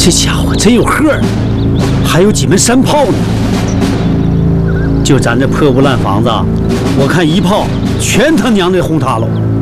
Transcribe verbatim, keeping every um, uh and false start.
这家伙真有核呢，还有几门山炮呢。就咱这破屋烂房子，我看一炮全他娘的轰塌了。